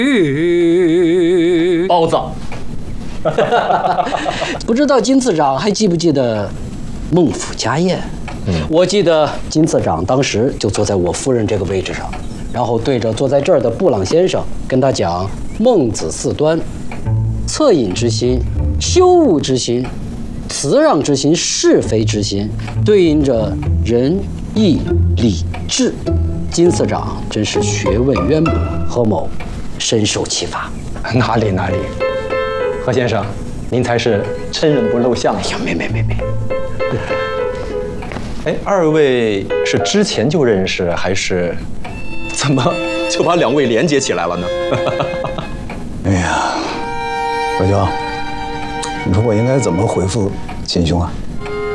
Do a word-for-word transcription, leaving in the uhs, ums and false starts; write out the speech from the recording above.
包子。 不知道金次长还记不记得孟府家宴？嗯，我记得金次长当时就坐在我夫人这个位置上，然后对着坐在这儿的布朗先生跟他讲孟子四端：恻隐之心、羞恶之心、辞让之心、是非之心，对应着仁义礼智。金次长真是学问渊博，何某深受启发。 哪里哪里，何先生，您才是真人不露相。 哎呀，没没没没。 哎，二位是之前就认识，还是怎么就把两位连接起来了呢？ 哎呀，何兄，你说我应该怎么回复秦兄啊？